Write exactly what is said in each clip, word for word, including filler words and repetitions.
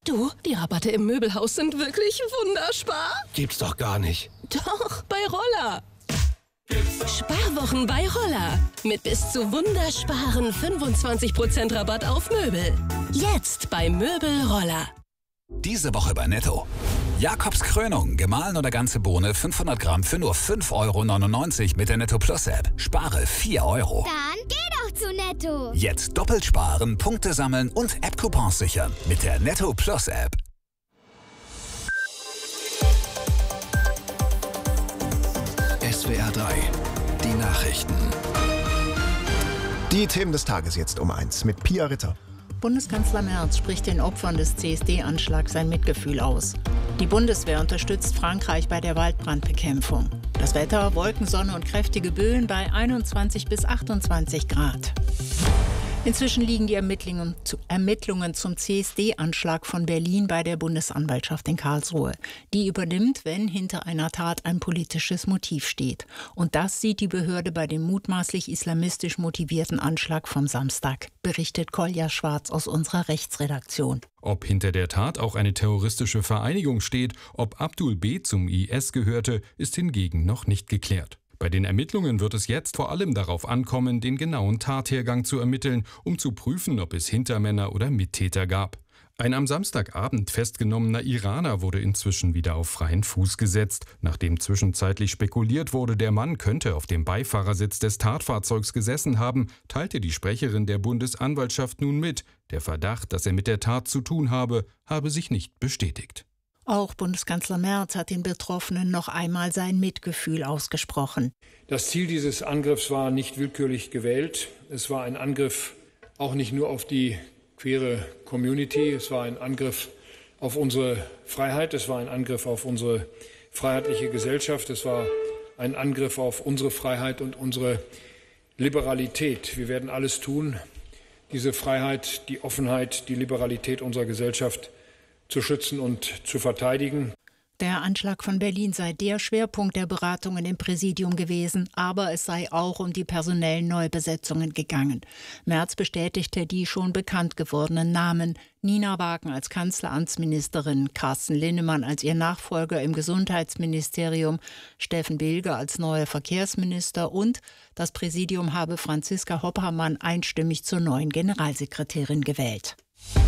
Du, die Rabatte im Möbelhaus sind wirklich wunderspar. Gibt's doch gar nicht. Doch, bei Roller. Sparwochen bei Roller. Mit bis zu wundersparen fünfundzwanzig Prozent Rabatt auf Möbel. Jetzt bei Möbel Roller. Diese Woche bei Netto. Jakobs Krönung, gemahlen oder ganze Bohne fünfhundert Gramm für nur fünf Euro neunundneunzig mit der Netto Plus App. Spare vier Euro. Dann geh doch zu Netto. Jetzt doppelt sparen, Punkte sammeln und App-Coupons sichern mit der Netto Plus App. S W R drei, die Nachrichten. Die Themen des Tages jetzt um eins mit Pia Ritter. Bundeskanzler Merz spricht den Opfern des C S D-Anschlags sein Mitgefühl aus. Die Bundeswehr unterstützt Frankreich bei der Waldbrandbekämpfung. Das Wetter, Wolken, Sonne und kräftige Böen bei einundzwanzig bis achtundzwanzig Grad. Inzwischen liegen die Ermittlungen, zu, Ermittlungen zum C S D-Anschlag von Berlin bei der Bundesanwaltschaft in Karlsruhe. Die übernimmt, wenn hinter einer Tat ein politisches Motiv steht. Und das sieht die Behörde bei dem mutmaßlich islamistisch motivierten Anschlag vom Samstag, berichtet Kolja Schwarz aus unserer Rechtsredaktion. Ob hinter der Tat auch eine terroristische Vereinigung steht, ob Abdul B. zum I S gehörte, ist hingegen noch nicht geklärt. Bei den Ermittlungen wird es jetzt vor allem darauf ankommen, den genauen Tathergang zu ermitteln, um zu prüfen, ob es Hintermänner oder Mittäter gab. Ein am Samstagabend festgenommener Iraner wurde inzwischen wieder auf freien Fuß gesetzt. Nachdem zwischenzeitlich spekuliert wurde, der Mann könnte auf dem Beifahrersitz des Tatfahrzeugs gesessen haben, teilte die Sprecherin der Bundesanwaltschaft nun mit. Der Verdacht, dass er mit der Tat zu tun habe, habe sich nicht bestätigt. Auch Bundeskanzler Merz hat den Betroffenen noch einmal sein Mitgefühl ausgesprochen. Das Ziel dieses Angriffs war nicht willkürlich gewählt. Es war ein Angriff auch nicht nur auf die queere Community. Es war ein Angriff auf unsere Freiheit. Es war ein Angriff auf unsere freiheitliche Gesellschaft. Es war ein Angriff auf unsere Freiheit und unsere Liberalität. Wir werden alles tun, diese Freiheit, die Offenheit, die Liberalität unserer Gesellschaft zu schützen und zu verteidigen. Der Anschlag von Berlin sei der Schwerpunkt der Beratungen im Präsidium gewesen, aber es sei auch um die personellen Neubesetzungen gegangen. Merz bestätigte die schon bekannt gewordenen Namen: Nina Wagen als Kanzleramtsministerin, Carsten Linnemann als ihr Nachfolger im Gesundheitsministerium, Steffen Bilger als neuer Verkehrsminister und das Präsidium habe Franziska Hoppermann einstimmig zur neuen Generalsekretärin gewählt.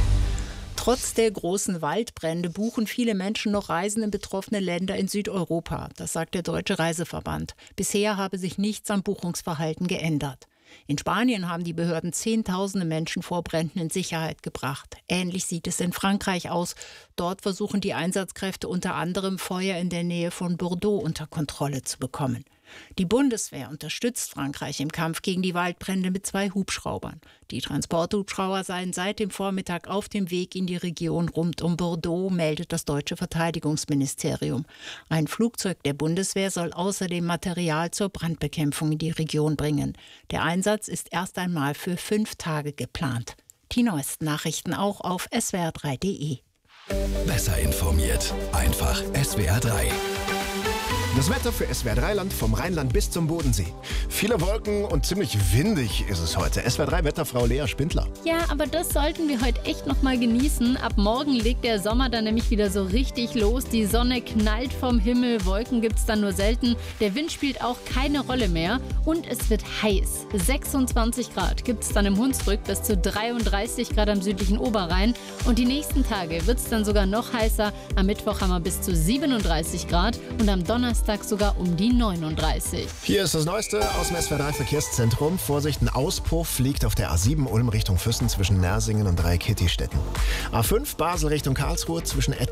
Trotz der großen Waldbrände buchen viele Menschen noch Reisen in betroffene Länder in Südeuropa. Das sagt der Deutsche Reiseverband. Bisher habe sich nichts am Buchungsverhalten geändert. In Spanien haben die Behörden Zehntausende Menschen vor Bränden in Sicherheit gebracht. Ähnlich sieht es in Frankreich aus. Dort versuchen die Einsatzkräfte unter anderem, Feuer in der Nähe von Bordeaux unter Kontrolle zu bekommen. Die Bundeswehr unterstützt Frankreich im Kampf gegen die Waldbrände mit zwei Hubschraubern. Die Transporthubschrauber seien seit dem Vormittag auf dem Weg in die Region rund um Bordeaux, meldet das deutsche Verteidigungsministerium. Ein Flugzeug der Bundeswehr soll außerdem Material zur Brandbekämpfung in die Region bringen. Der Einsatz ist erst einmal für fünf Tage geplant. Die neuesten Nachrichten auch auf S W R drei Punkt de. Besser informiert. Einfach S W R drei. Das Wetter für S W R drei Land vom Rheinland bis zum Bodensee. Viele Wolken und ziemlich windig ist es heute. S W R drei Wetterfrau Lea Spindler. Ja, aber das sollten wir heute echt noch mal genießen. Ab morgen legt der Sommer dann nämlich wieder so richtig los. Die Sonne knallt vom Himmel, Wolken gibt es dann nur selten. Der Wind spielt auch keine Rolle mehr und es wird heiß. sechsundzwanzig Grad gibt es dann im Hunsrück, bis zu dreiunddreißig Grad am südlichen Oberrhein. Und die nächsten Tage wird es dann sogar noch heißer. Am Mittwoch haben wir bis zu siebenunddreißig Grad und am Donnerstag sogar um die neununddreißig. Hier ist das Neueste aus dem S W R drei Verkehrszentrum. Vorsicht, ein Auspuff liegt auf der A sieben Ulm Richtung Füssen zwischen Nersingen und Dreikitti-Städten. A fünf Basel Richtung Karlsruhe zwischen